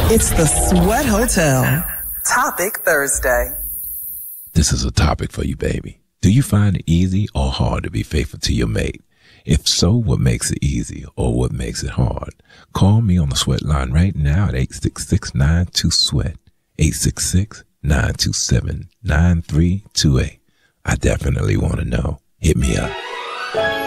It's the Sweat Hotel. Topic Thursday. This is a topic for you, baby. Do you find it easy or hard to be faithful to your mate? If so, what makes it easy or what makes it hard? Call me on the Sweat line right now at 866-92-SWEAT, 866-927-9328. I definitely want to know. Hit me up.